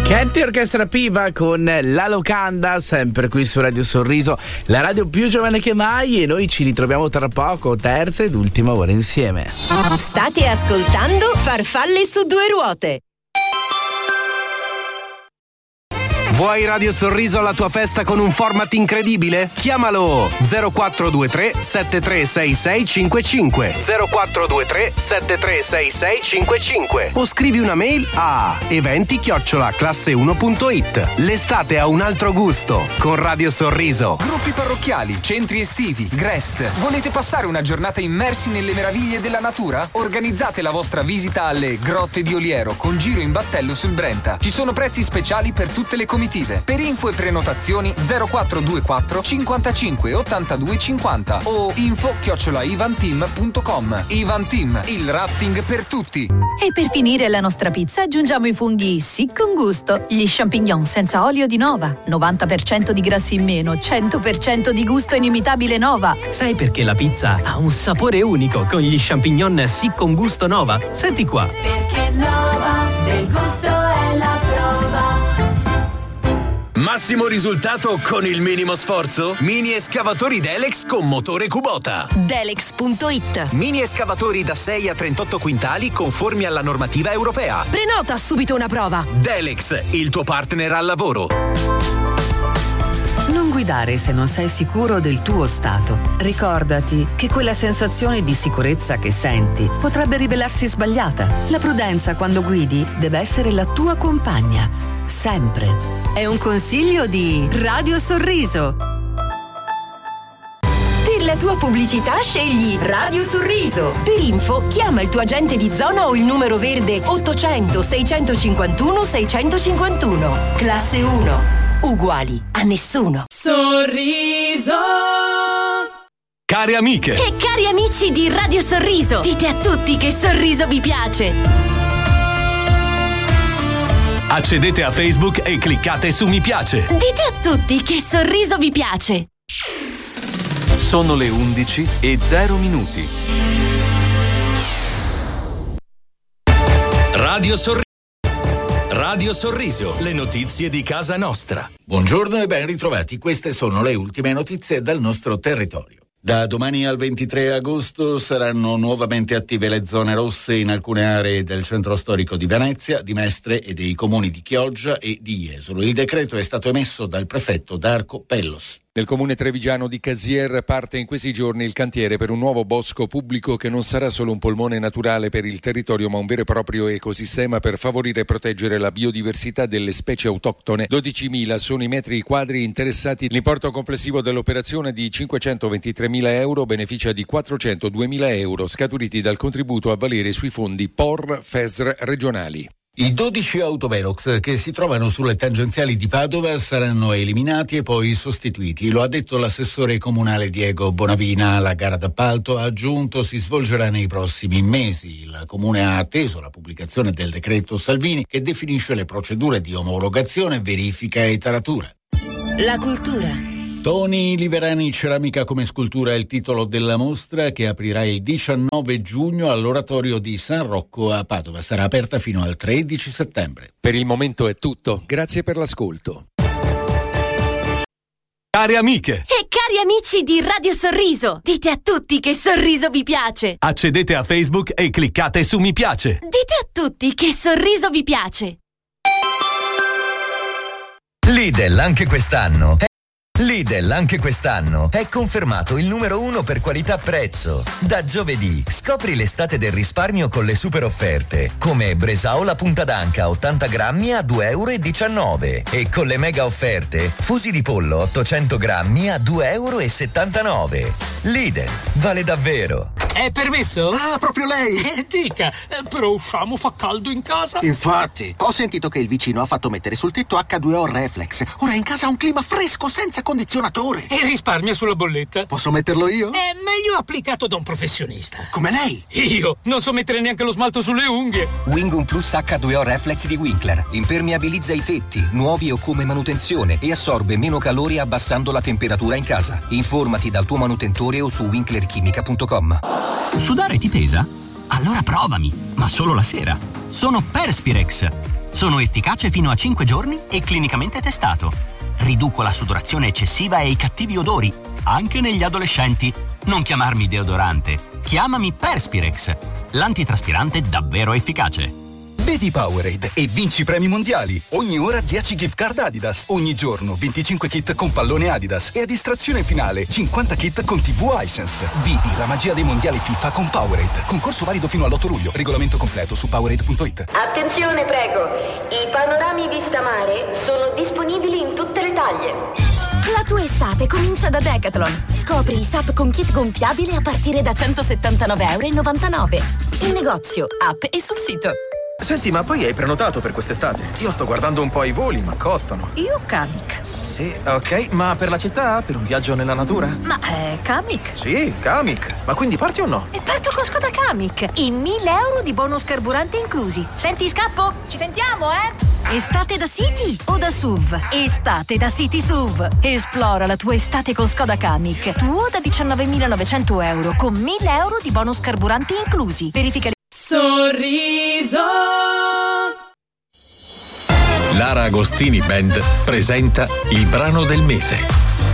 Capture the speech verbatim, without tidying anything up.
Canti Orchestra Piva con La Locanda, sempre qui su Radio Sorriso, la radio più giovane che mai, e noi ci ritroviamo tra poco, terza ed ultima ora insieme. State ascoltando Farfalle su due ruote. Vuoi Radio Sorriso alla tua festa con un format incredibile? Chiamalo zero quattro due tre sette tre sei sei cinque cinque zero quattro due tre sette tre sei sei cinque cinque o scrivi una mail a eventi chiocciola classe uno punto it. L'estate ha un altro gusto con Radio Sorriso. Gruppi parrocchiali, centri estivi, Grest. Volete passare una giornata immersi nelle meraviglie della natura? Organizzate la vostra visita alle Grotte di Oliero con giro in battello sul Brenta. Ci sono prezzi speciali per tutte le comitive. Per info e prenotazioni zero quattro due quattro cinquantacinque ottantadue cinquanta o info chiocciola ivanteam punto com. Ivanteam, il rafting per tutti. E per finire la nostra pizza aggiungiamo i funghi sì con gusto, gli champignon senza olio di Nova, novanta per cento di grassi in meno, cento per cento di gusto inimitabile Nova. Sai perché la pizza ha un sapore unico con gli champignon sì con gusto Nova? Senti qua. Perché Nova del gusto è la prova. Massimo risultato con il minimo sforzo? Mini escavatori Delex con motore Kubota. Delex punto it. Mini escavatori da sei a trentotto quintali conformi alla normativa europea. Prenota subito una prova. Delex, il tuo partner al lavoro. Non guidare se non sei sicuro del tuo stato. Ricordati che quella sensazione di sicurezza che senti potrebbe rivelarsi sbagliata. La prudenza quando guidi deve essere la tua compagna. Sempre. È un consiglio di Radio Sorriso. Per la tua pubblicità scegli Radio Sorriso. Per info chiama il tuo agente di zona o il numero verde ottocento seicentocinquantuno seicentocinquantuno. Classe uno. Uguali a nessuno. Sorriso. Cari amiche E cari amici di Radio Sorriso, dite a tutti che Sorriso vi piace. accedete a Facebook e cliccate su mi piace. Dite a tutti che Sorriso vi piace. Sono le undici e zero minuti. Radio Sorriso. Radio Sorriso, le notizie di casa nostra. Buongiorno e ben ritrovati, queste sono le ultime notizie dal nostro territorio. Da domani al ventitré agosto saranno nuovamente attive le zone rosse in alcune aree del centro storico di Venezia, di Mestre e dei comuni di Chioggia e di Jesolo. Il decreto è stato emesso dal prefetto Darco Pellos. Nel comune trevigiano di Casier parte in questi giorni il cantiere per un nuovo bosco pubblico che non sarà solo un polmone naturale per il territorio ma un vero e proprio ecosistema per favorire e proteggere la biodiversità delle specie autoctone. dodicimila sono i metri quadri interessati. L'importo complessivo dell'operazione di cinquecentoventitremila euro beneficia di quattrocentoduemila euro scaturiti dal contributo a valere sui fondi P O R F E S R regionali. I dodici autovelox che si trovano sulle tangenziali di Padova saranno eliminati e poi sostituiti. Lo ha detto l'assessore comunale Diego Bonavina. La gara d'appalto, ha aggiunto, si svolgerà nei prossimi mesi. Il comune ha atteso la pubblicazione del decreto Salvini che definisce le procedure di omologazione, verifica e taratura. La cultura. Toni Liverani, ceramica come scultura è il titolo della mostra che aprirà il diciannove giugno all'oratorio di San Rocco a Padova. Sarà aperta fino al tredici settembre. Per il momento è tutto. Grazie per l'ascolto. Cari amiche E cari amici di Radio Sorriso, dite a tutti che Sorriso vi piace. accedete a Facebook e cliccate su mi piace. Dite a tutti che Sorriso vi piace. Lidl anche quest'anno Lidl anche quest'anno è confermato il numero uno per qualità-prezzo. Da giovedì scopri l'estate del risparmio con le super offerte, come Bresaola punta d'anca ottanta grammi a due e diciannove euro e con le mega offerte fusi di pollo ottocento grammi a due e settantanove euro. Lidl, vale davvero. È permesso? Ah, proprio lei! Eh, dica, eh, però usciamo, fa caldo in casa. Infatti, ho sentito che il vicino ha fatto mettere sul tetto acca due o Reflex. Ora in casa ha un clima fresco senza condizionatore. E risparmia sulla bolletta. Posso metterlo io? È meglio applicato da un professionista. Come lei? Io non so mettere neanche lo smalto sulle unghie. Wingum Plus acca due o Reflex di Winkler impermeabilizza i tetti, nuovi o come manutenzione, e assorbe meno calore abbassando la temperatura in casa. Informati dal tuo manutentore o su winkler chimica punto com. Sudare ti pesa? Allora provami, ma solo la sera. Sono Perspirex. Sono efficace fino a cinque giorni e clinicamente testato. Riduco la sudorazione eccessiva e i cattivi odori, anche negli adolescenti. Non chiamarmi deodorante, chiamami Perspirex, l'antitraspirante davvero efficace. Bevi Powerade e vinci premi mondiali. Ogni ora dieci gift card Adidas. Ogni giorno venticinque kit con pallone Adidas. E a distrazione finale cinquanta kit con tivù Hisense. Vivi la magia dei mondiali FIFA con Powerade. Concorso valido fino all'otto luglio. Regolamento completo su powerade punto it. Attenzione prego, i panorami vista mare sono disponibili in tutte le taglie. La tua estate comincia da Decathlon. Scopri i S U P con kit gonfiabile a partire da centosettantanove virgola novantanove euro. In negozio, app e sul sito. Senti, ma poi hai prenotato per quest'estate? Io sto guardando un po' i voli, ma costano. Io Kamiq. Sì, ok, ma per la città? Per un viaggio nella natura? Ma è Kamiq? Sì, Kamiq. Ma quindi parti o no? E parto con Skoda Kamiq. E mille euro di bonus carburante inclusi. Senti, scappo? Ci sentiamo, eh? Estate da City o da S U V? Estate da City S U V. Esplora la tua estate con Skoda Kamiq. Tuo da diciannovemilanovecento euro con mille euro di bonus carburante inclusi. Verifica. Sorriso. Lara Agostini Band presenta il brano del mese.